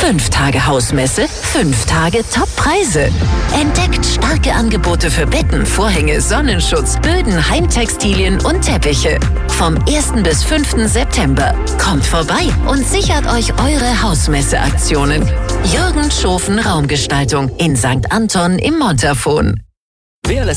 5 Tage Hausmesse, 5 Tage Top-Preise. Entdeckt starke Angebote für Betten, Vorhänge, Sonnenschutz, Böden, Heimtextilien und Teppiche. Vom 1. bis 5. September. Kommt vorbei und sichert euch eure Hausmesse-Aktionen. Jürgen Schofen Raumgestaltung in St. Anton im Montafon. Wer lässt